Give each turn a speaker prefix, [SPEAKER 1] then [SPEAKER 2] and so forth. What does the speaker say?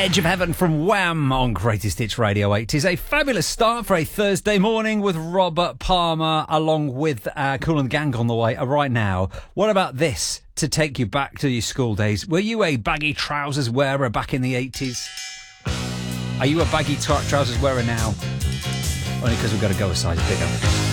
[SPEAKER 1] Edge of Heaven from Wham on Greatest Hits Radio 80s. A fabulous start for a Thursday morning with Robert Palmer along with Kool and the Gang on the way right now. What about this to take you back to your school days? Were you a baggy trousers wearer back in the 80s? Are you a baggy trousers wearer now? Only because we've got to go a size bigger.